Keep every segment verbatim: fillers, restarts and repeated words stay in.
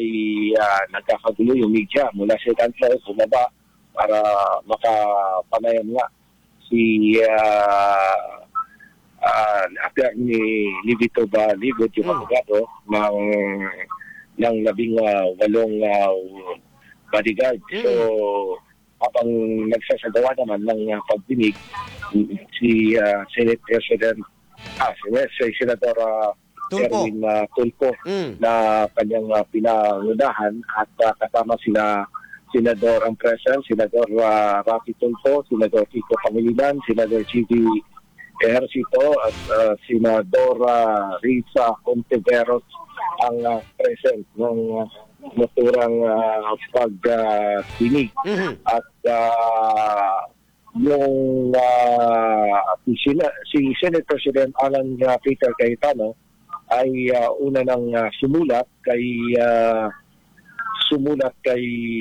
ay uh, nagkakagulo yung media mula sa second floor, bumaba para makapanayam nga si uh, uh, Attorney Livito Baligod, yung Mm. abogado ng, ng labing uh, walong uh, bodyguard. Mm. So, habang nagsasagawa naman ng uh, pagdinig, si uh, Senate President, ah, si, si Senador uh, Tulfo. Erwin uh, Tulfo Mm. na kanyang uh, pinangunahan at uh, kasama sila Senador ang President, Senador uh, Rafi Tulfo, Senador Kiko Pangilinan, Senador G D Ejercito at uh, Senador uh, Risa Contiveros ang uh, present ng uh, naturang uh, pagdinig. Uh, Mm-hmm. At uh, yung uh, si, si Senate President Alan uh, Peter Cayetano ay uh, una nang uh, sumulat kay uh, sumulat kay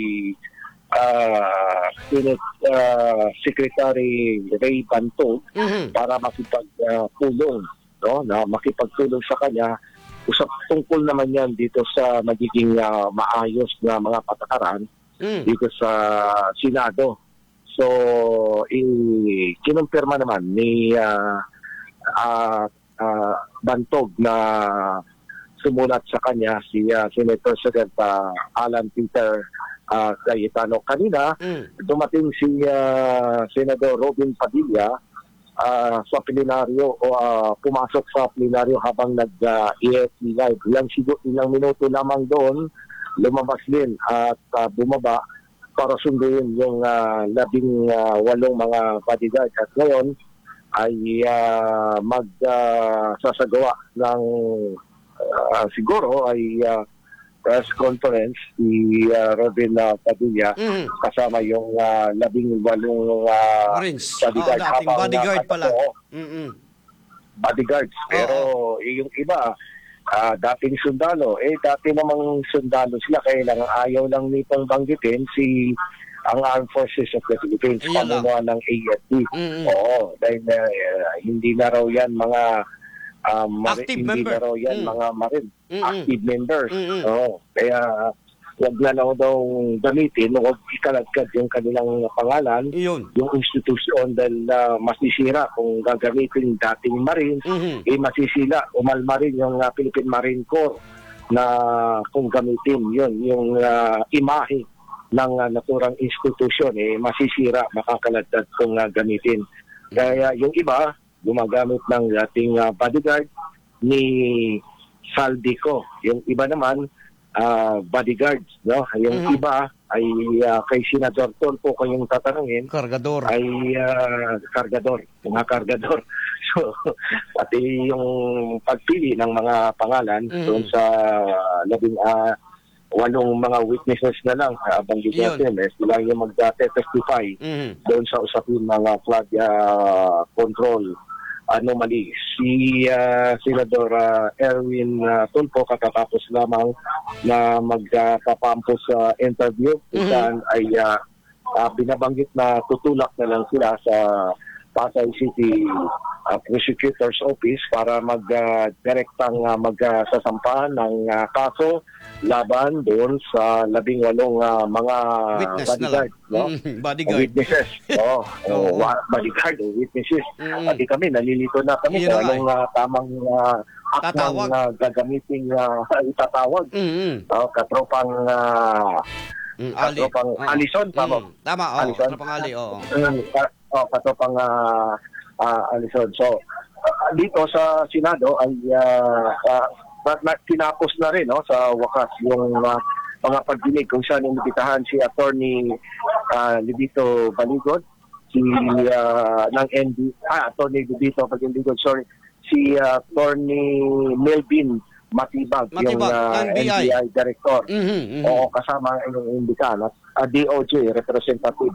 uh, Senate uh, Secretary Ray Bantog Mm-hmm. para makipagpulong, uh, no, na makipagtulong sa kanya. Usap tungkol naman yan dito sa magiging uh, maayos na mga patakaran Mm. dito sa Senado. So, i- kinumpirma naman ni uh, uh, uh, Bantog na sumulat sa kanya si uh, Senate President uh, Alan Peter uh, Cayetano. Kanina, Mm. dumating si uh, Senador Robin Padilla uh, sa plenaryo o uh, pumasok sa plenaryo habang nag-E F T live. Ilang, ilang minuto lamang doon, lumabas din at uh, bumaba para sunduin yung uh, labing uh, walong mga bodyguard. At ngayon ay uh, mag-sasagawa uh, ng uh, siguro ay uh, press conference si uh, Robin uh, Padilla Mm. kasama yung uh, labing walong uh, Marines. bodyguard. Oh, dating Habang, bodyguard uh, pala. oo, Mm-mm. bodyguards. Pero yung iba, ah, dating sundalo. Eh, dati namang sundalo sila. Kaya lang, ayaw lang nitong banggitin si ang Armed Forces of the Philippines, Ayan lang. pamunuan ng A F P. Mm-mm. Oo, dahil uh, hindi na raw yan mga um, mari- Active hindi member. na raw yan Mm. mga marine. Mm-mm. Active members. Mm-mm. Oo, kaya wag na lang daw gamitin, wag ikaladkad yung kanilang pangalan, Iyon. yung institusyon dahil uh, masisira kung gagamitin dating Marines, Mhm. eh masisila, umalma rin yung uh, Philippine Marine Corps na kung gamitin yun, yung uh, imahe ng uh, naturang institusyon, eh masisira, makakaladkad kung uh, gamitin. Kaya yung iba, gumagamit ng dating uh, bodyguard ni Saldico. Yung iba naman, uh, bodyguards, no? Yung Mhm. iba ay uh, kay Senador Tulfo kung yung tatanungin, Kargador. ay uh, kargador, mga kargador. So, pati yung pagpili ng mga pangalan Mhm. doon sa labing uh, walong mga witnesses na lang, habang Yun. natin, eh, sila yung mag-testify Mhm. doon sa usapin mga flood uh, control anomaly. Si uh, Senador uh, Erwin uh, Tulfo kakatapos lamang na magkapampo sa interview kung Mhm. saan ay uh, uh, binabanggit na tutulak na lang sila sa Pasay City uh, Prosecutor's Office para mag-direktang uh, magsasampahan ng uh, kaso laban doon sa labing walong uh, mga Witness na lang. bodyguard, no? Mhm. Bodyguard. Witnesses. Oo. Oo. Oh, bodyguard o witnesses. Mm. Pati kami, nalilito na kami Yun na kung nga anong uh, tamang uh, akmang Tatawag. uh, gagamitin uh, itatawag. Mhm. Oh, katropang uh, Mm, Ali. katropang Oo. Alison, tama? Mm. Tama, oo. Alison? Katropang Ali, oo. Mm, ka- oh, katropang uh, uh, Alison. So, uh, dito sa Senado ay uh, uh, na, na, tinapos na rin, no, sa wakas yung uh, mga pagdinig kung saan inimbitahan si Attorney uh, Livito Baligod, si uh, ng N D, ah, Attorney Livito Baligod, sorry, si uh, Attorney Melvin Matibag, yung Matibag, uh, N N B I. B I Director. Mhm. Mhm. Oo, kasama ang inyong imbitahan at uh, D O J representative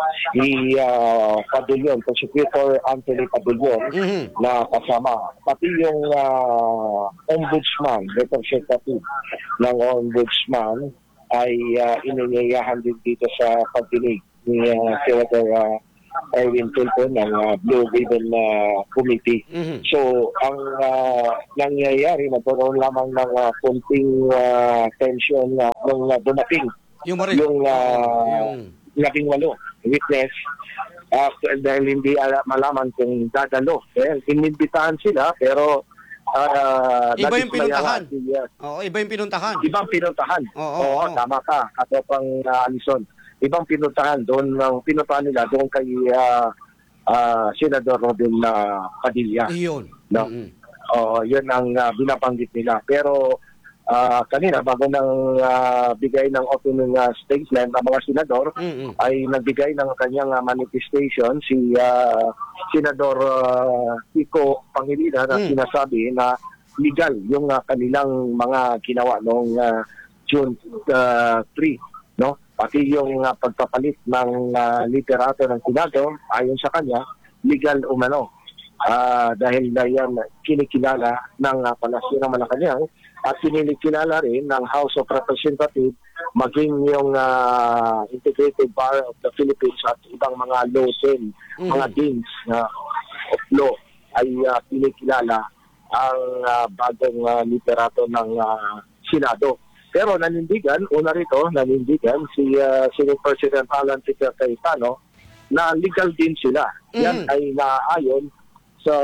si uh, Padulyon, Prosecutor Anthony Padulyon, Mhm. na kasama. Pati yung uh, ombudsman, representative ng ombudsman ay uh, ininyayahan din dito sa pagdinig ni uh, Senator uh, Erwin Tulfo ng uh, Blue Ribbon uh, Committee. Mhm. So, ang uh, nangyayari, nagkaroon lamang ng uh, kunting uh, tension uh, nung uh, dumating Yung mari- yung uh, yung labing walo witness, uh, dahil hindi ala, malaman kung dadalo. Eh, inimbitahan sila pero uh, iba yung pinuntahan. Si, uh, Oo, iba yung pinuntahan. ibang pinuntahan. Oo, Oo, oo, oo. tama ka. Kato pang uh, Alison. Ibang pinuntahan doon, ang pinuntahan nila doon kay uh, uh, Senador Robin uh, Padilla. Iyon. No? Mm-hmm. Oo, yun ang uh, binabanggit nila. Pero uh, kanina, bago nang uh, bigay ng opening uh, statement ang mga senador, Mm-hmm. ay nagbigay ng kanyang uh, manifestation si uh, Senador uh, Kiko Pangilinan na Mm. sinasabi na legal yung uh, kanilang mga ginawa noong uh, June uh, three, no? Pati yung uh, pagpapalit ng uh, literato ng Senado, ayon sa kanya, legal umano. Uh, dahil na yan kinikilala ng uh, Palasyo ng Malacanang at kinikilala rin ng House of Representatives, maging yung uh, Integrated Bar of the Philippines at ibang mga law din, Mm. mga deans uh, of law ay uh, kinikilala ang uh, bagong uh, literato ng uh, Senado. Pero nanindigan, una rito, nanindigan si uh, Senate President Alan Peter Cayetano na legal din sila. Yan Mm. ay naayon sa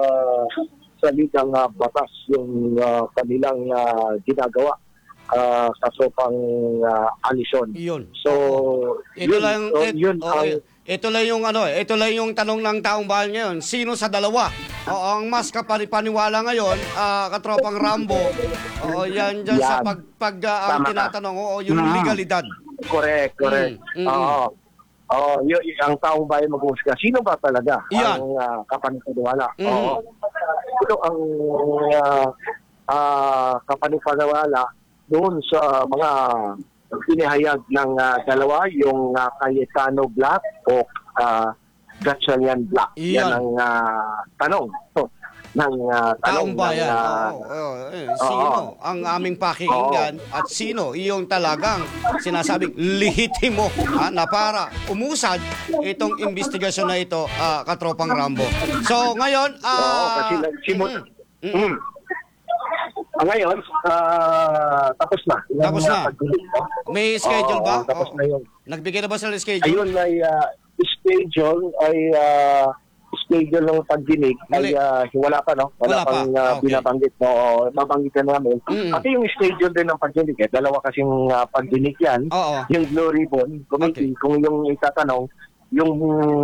sa ligang uh, batas yung uh, kanilang uh, ginagawa uh, sa sopang uh, Alison. Iyon. So, Ito yun, lang so, et, yun oh, ang ito lang yung ano, ito lang yung tanong ng taong bayan ngayon. Sino sa dalawa? O ang mas kapanipaniwala ngayon, ah, katropang Rambo. O yan diyan sa Yan. pag pag ah, ang Tama ka. tinatanong, o yung Mm. legalidad. correct, correct. Mm, mm, Oo. Oo, y- y- ang taong bayan mag-uusga. Sino ba talaga Yan. ang uh, kapanipaniwala? Mm. Oo. Sino ang uh, uh, kapanipaniwala doon sa mga pinahayag ng uh, dalawa, yung uh, Cayetano Black o uh, Gatchalian Black? Yan. Yan ang uh, tanong. ng uh, Taong tanong bayan. ng, uh, Oo, oo, eh, sino ang aming pakikinggan at sino yung talagang sinasabing lehitimo ha, na para umusad itong investigasyon na ito, ah, katropang Rambo. So ngayon, Oo, ah kasi nagsimot. mm, mm, Mm. Ah, ngayon, ah, tapos na. Yung, Tapos ah, na. pagdinig, no? may schedule Oo, ba? tapos Oo. na yun. Nagbigay na ba sila ng schedule? Ayun ay ah, schedule ay ah, schedule ng pagdinig Mali. ay ah, wala pa, no? Wala Wala, pa. pang Ah, ah, okay. binabanggit. No? Babanggitan namin. Mm. Pati yung schedule din ng pagdinig, eh, dalawa kasing ah, pagdinig yan. Oo. Yung Blue Ribbon Committee, kung yung itatanong, yung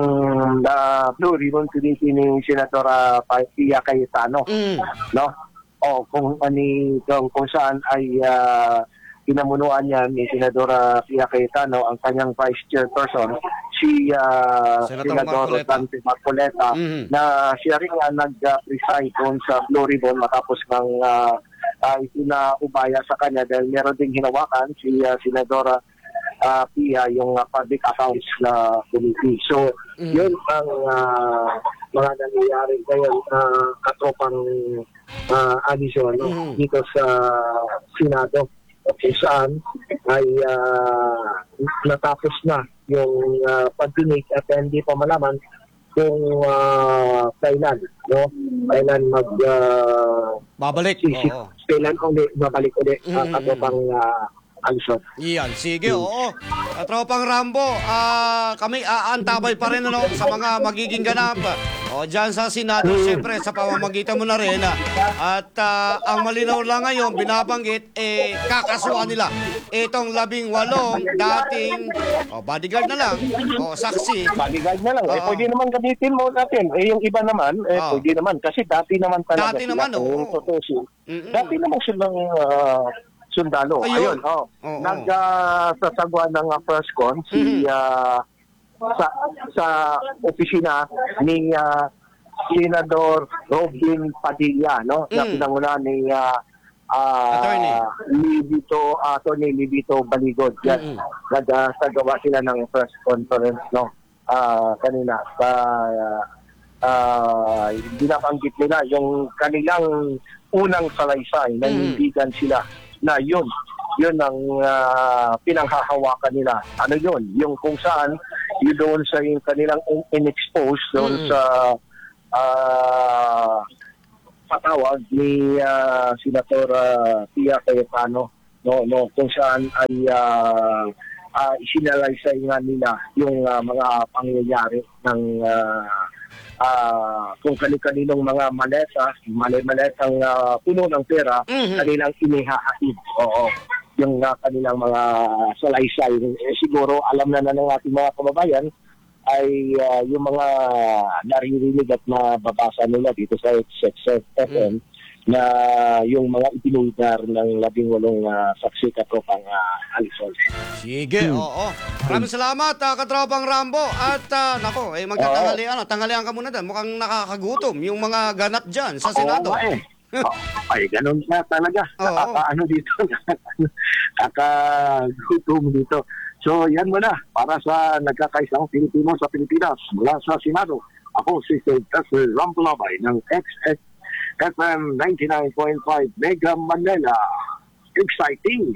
uh, Blue Ribbon Committee ni Senator uh, Pia Cayetano, Mm. no? O kung ani kung, kung saan ay uh, pinamunuan niya ni Senadora Pia Cayetano ang kanyang vice chairperson, si uh, Senator Senador Marcoleta. Dante Marcoleta, Mhm. na siya rin nga nag-preside doon sa Blue Ribbon matapos ng uh, uh, itinaubaya sa kanya dahil meron ding hinawakan si uh, Senadora uh, Pia yung uh, public accounts na committee. So, Mhm. yun ang uh, mga nangyayari ngayon uh, katropang uh, Alison, no? Mhm. Dito sa Senado kung saan ay uh, natapos na yung uh, pagdinig at hindi pa malaman kung uh, kailan, no? Kailan mag uh, Babalik. sisip, Oo. kailan ulit mabalik ulit uh, Mhm. katropang uh, Alison. Iyan, sige, oo. Katropang Rambo, ah, kami aantabay pa rin ano, sa mga magiging ganap. O, dyan sa Senado, siyempre, sa pamamagitan mo na rin. ah. At ah, ang malinaw lang ngayon, binabanggit, eh, kakasuhan nila itong labing walong dating o, bodyguard na lang, o saksi. Bodyguard na lang. Eh, Oo. pwede naman gamitin mo natin. Eh, yung iba naman, eh, Oo. pwede naman. Kasi dati naman talaga Dati sila. naman, oo. Kung tutusin. Mm-mm. Dati naman silang ah, sundalo. Ayun. Ayun, oh. Oo. Nag-sasagwa ng uh, press con si Mhm. ah, sa sa opisina ni ah, Senador Robin Padilla, no? Na Mm. pinangunahan ni ah, ah, Attorney. Libito, Attorney Libito Baligod. Mm-mm. Yan. Nag-sagawa sila ng press conference, no? Ah, kanina sa uh, binabanggit nila yung kanilang unang salaysay, Mm. nanindigan sila na yun, yun ang uh, pinanghahawakan nila. Ano yun? Yung kung saan, yun doon sa yung kanilang in- in-expose doon Mm. sa uh, patawag ni uh, Senator uh, Pia Cayetano no, no, kung saan ay uh, uh, isinalaysay nga nila yung uh, mga pangyayari ng uh, uh, kung kani-kaninong mga maleta, mali-maletang uh, puno ng pera, Mhm. kanilang inihahaid. Oo. Yung uh, kanilang mga salaysay. Eh, siguro alam na na ng ating mga kababayan ay uh, yung mga naririnig at nababasa nila dito sa X X F M na yung mga ipinulgar ng labing walong uh, saksi katropang uh, Alison. Sige, oo. Maraming salamat, uh, katropang Rambo. At uh, nako, eh, magtatanghalian. Tanghalian ka muna dyan. Mukhang nakakagutom yung mga ganap dyan sa Senado. Oo, eh. Oh, ay, ganun na talaga. Oo. Nakakaano dito. Nakakagutom dito. So, yan muna. Para sa nagkakaisang Pilipino sa Pilipinas mula sa Senado. Ako si Sir Rambo Labay ng X X F M ninety-nine point five Mega Manila. Exciting!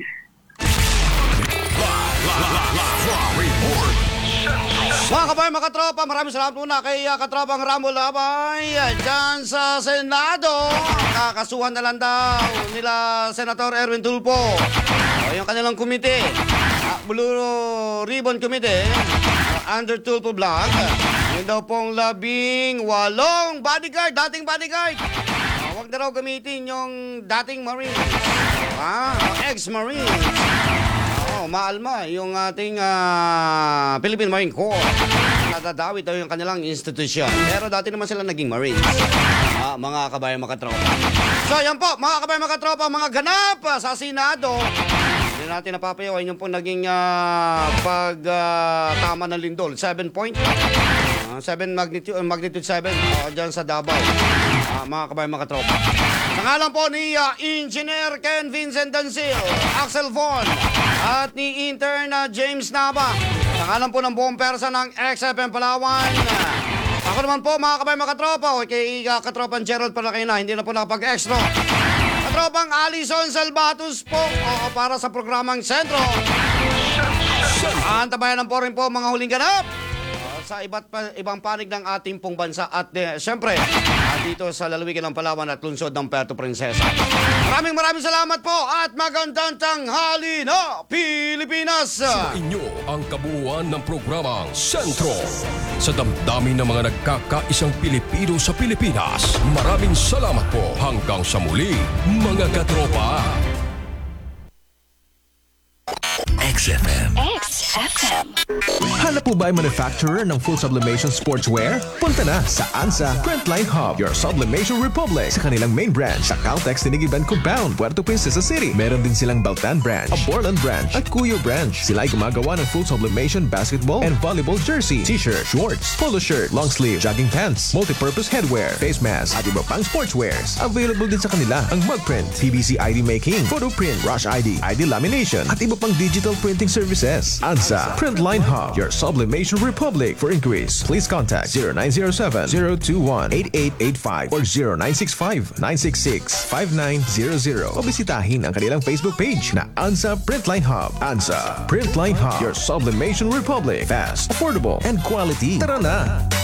Mga kabayan, mga katropa, maraming salamat muna kay uh, katropang Rambo Labay uh, dyan sa Senado. Kakasuhan na lang daw nila Senator Erwin Tulfo. O, yung kanilang komite, uh, Blue Ribbon Committee, uh, under Tulfo Vlog. Yun daw pong labing walong bodyguard, dating bodyguard. Uh, huwag na raw gamitin yung dating Marine. Ah, ex-Marine. Oh, maalma yung ating uh, Philippine Marine Corps. Nadadawit daw yung kanilang institusyon. Pero dati naman sila naging Marines. Ah, mga kabayan, mga katropa. So, yan po, mga kabayan, mga katropa, mga ganap ah, sa Senado. Hindi natin napapayaw ay yung po naging uh, pag uh, tama ng lindol. seven point. Uh, seven magnitude, uh, magnitude seven uh, dyan sa Davao. Uh, mga kabayan, mga katropa. Sa ngalan po ni uh, Engineer Ken Vincent Dancil, Axel Von, at ni Intern uh, James Nava. Sa ngalan po ng buong persa ng X F M Palawan. Uh, ako naman po, mga kabayan, mga katropa, o kay uh, katropan Gerald pala kayo na, hindi na po nakapag-extra. Katropang Alison Salvatus po, o, para sa programang Sentro. Antabayan po rin po mga huling ganap sa iba't pa, ibang panig ng ating pong bansa at uh, siyempre uh, dito sa lalawigan ng Palawan at lungsod ng Puerto Princesa. Maraming maraming salamat po at magandang tanghali na Pilipinas! Sa inyo ang kabuuan ng programang Sentro. Sa damdamin ng mga nagkakaisang Pilipino sa Pilipinas, maraming salamat po hanggang sa muli, mga katropa. X F M. X F M. Hanap po ba ay manufacturer ng full sublimation sportswear? Punta na sa ANSA Printline Hub, your sublimation republic, sa kanilang main branch sa Caltex Tinigiban Compound, Puerto Princesa City. Meron din silang Baltan branch, a Borland branch, at Cuyo branch. Sila ay gumagawa ng full sublimation basketball and volleyball jersey, t-shirt, shorts, polo shirt, long sleeve, jogging pants, multi-purpose headwear, face mask, at iba pang sportswears. Available din sa kanila ang mug print, P V C I D making, photo print, rush I D, I D lamination, at iba pang digital printing services. ANSA Printline Hub, your sublimation republic. For inquiries, please contact zero nine zero seven, zero two one, eight eight eight five or zero nine six five, nine six six, five nine zero zero o bisitahin ang kanilang Facebook page na ANSA Printline Hub. ANSA Printline Hub, your sublimation republic. Fast, affordable, and quality. Tara na!